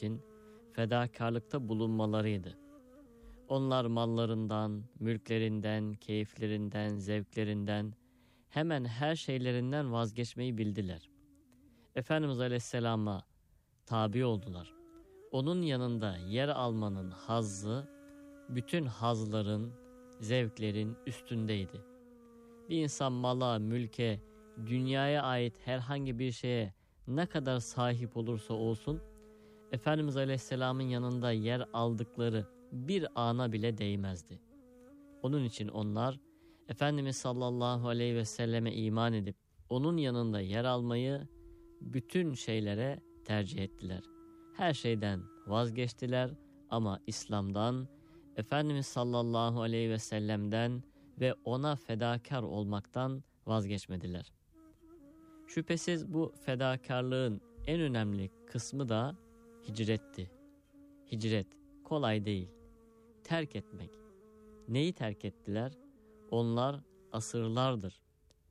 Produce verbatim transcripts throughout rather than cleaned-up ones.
için fedakarlıkta bulunmalarıydı. Onlar mallarından, mülklerinden, keyiflerinden, zevklerinden, hemen her şeylerinden vazgeçmeyi bildiler. Efendimiz Aleyhisselam'a tabi oldular. Onun yanında yer almanın hazzı, bütün hazların, zevklerin üstündeydi. Bir insan mala, mülke, dünyaya ait herhangi bir şeye ne kadar sahip olursa olsun, Efendimiz Aleyhisselam'ın yanında yer aldıkları bir ana bile değmezdi. Onun için onlar, Efendimiz sallallahu aleyhi ve selleme iman edip, onun yanında yer almayı bütün şeylere tercih ettiler. Her şeyden vazgeçtiler ama İslam'dan, Efendimiz sallallahu aleyhi ve sellem'den ve ona fedakar olmaktan vazgeçmediler. Şüphesiz bu fedakarlığın en önemli kısmı da hicretti. Hicret kolay değil. Terk etmek. Neyi terk ettiler? Onlar asırlardır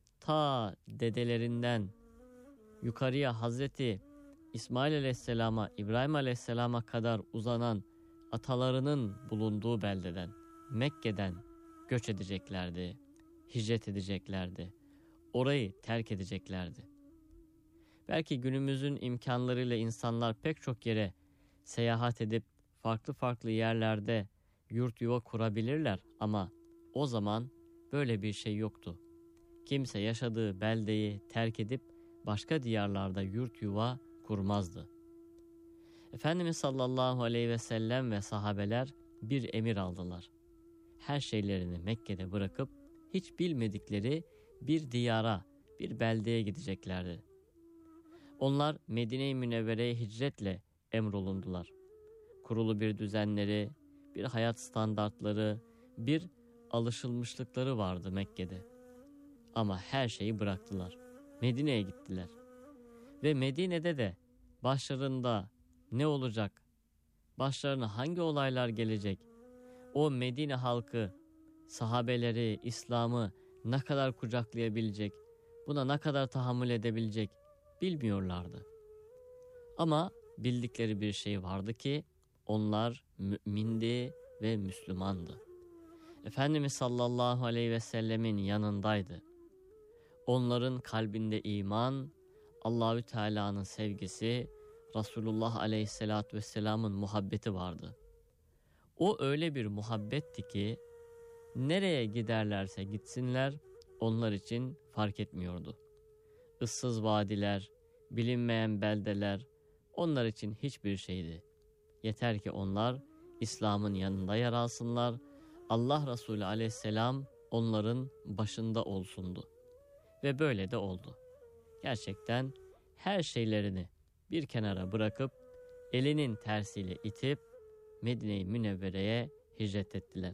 ta dedelerinden yukarıya Hazreti İsmail Aleyhisselam'a, İbrahim Aleyhisselam'a kadar uzanan atalarının bulunduğu beldeden, Mekke'den göç edeceklerdi, hicret edeceklerdi, orayı terk edeceklerdi. Belki günümüzün imkanlarıyla insanlar pek çok yere seyahat edip farklı farklı yerlerde yurt yuva kurabilirler ama o zaman böyle bir şey yoktu. Kimse yaşadığı beldeyi terk edip başka diyarlarda yurt yuva kurmazdı. Efendimiz sallallahu aleyhi ve sellem ve sahabeler bir emir aldılar. Her şeylerini Mekke'de bırakıp hiç bilmedikleri bir diyara, bir beldeye gideceklerdi. Onlar Medine-i Münevvere'ye hicretle emrolundular. Kurulu bir düzenleri, bir hayat standartları, bir alışılmışlıkları vardı Mekke'de. Ama her şeyi bıraktılar. Medine'ye gittiler. Ve Medine'de de başlarında ne olacak? Başlarına hangi olaylar gelecek? O Medine halkı, sahabeleri, İslam'ı ne kadar kucaklayabilecek? Buna ne kadar tahammül edebilecek? Bilmiyorlardı. Ama bildikleri bir şey vardı ki onlar mümindi ve Müslümandı. Efendimiz sallallahu aleyhi ve sellemin yanındaydı. Onların kalbinde iman, Allahü Teala'nın sevgisi, Resulullah aleyhissalatü vesselamın muhabbeti vardı. O öyle bir muhabbetti ki nereye giderlerse gitsinler onlar için fark etmiyordu. Issız vadiler, bilinmeyen beldeler onlar için hiçbir şeydi. Yeter ki onlar İslam'ın yanında yer alsınlar, Allah Resulü aleyhisselam onların başında olsundu. Ve böyle de oldu. Gerçekten her şeylerini bir kenara bırakıp elinin tersiyle itip Medine-i Münevvere'ye hicret ettiler.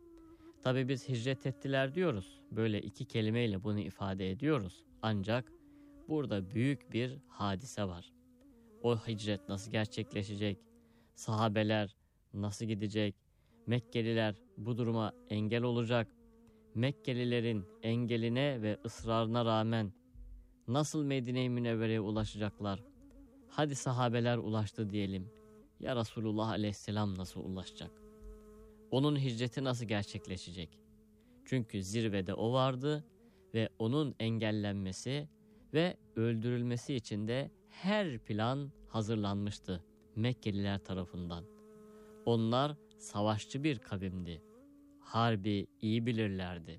Tabi biz hicret ettiler diyoruz. Böyle iki kelimeyle bunu ifade ediyoruz. Ancak burada büyük bir hadise var. O hicret nasıl gerçekleşecek? Sahabeler nasıl gidecek? Mekkeliler bu duruma engel olacak. Mekkelilerin engeline ve ısrarına rağmen nasıl Medine-i Münevvere'ye ulaşacaklar? Hadi sahabeler ulaştı diyelim. Ya Resulullah aleyhisselam nasıl ulaşacak? Onun hicreti nasıl gerçekleşecek? Çünkü zirvede o vardı ve onun engellenmesi ve öldürülmesi için de her plan hazırlanmıştı Mekkeliler tarafından. Onlar savaşçı bir kavimdi. Harbi iyi bilirlerdi.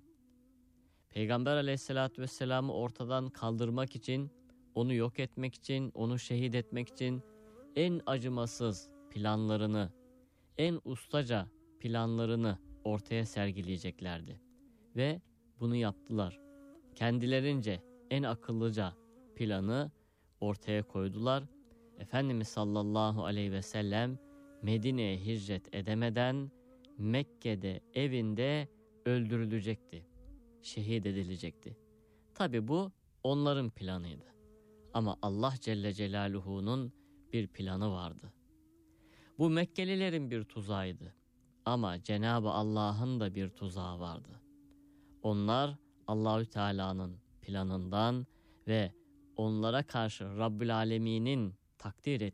Peygamber aleyhissalatü vesselam'ı ortadan kaldırmak için, onu yok etmek için, onu şehit etmek için en acımasız planlarını, en ustaca planlarını ortaya sergileyeceklerdi. Ve bunu yaptılar. Kendilerince en akıllıca planı ortaya koydular. Efendimiz sallallahu aleyhi ve sellem Medine'ye hicret edemeden Mekke'de evinde öldürülecekti. Şehit edilecekti. Tabi bu onların planıydı. Ama Allah Celle Celaluhu'nun bir planı vardı. Bu Mekkelilerin bir tuzağıydı. Ama Cenab-ı Allah'ın da bir tuzağı vardı. Onlar Allahü Teala'nın planından ve onlara karşı Rabbül Alemin'in takdir ettiği